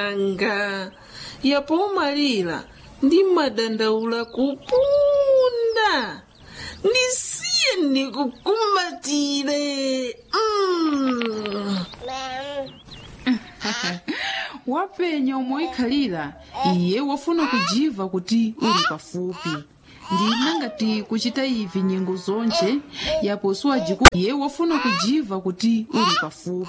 yanga yapo umalira ndi madandaula kupunda ndisiye ndikukumbatire. Wapenya umoikhalira iye wafuna kujiva kuti uli pafupi. Ndina ngati kuchita ivi nyengo zonje yapo siwajiku iye wafuna kujiva kuti uli pafupi.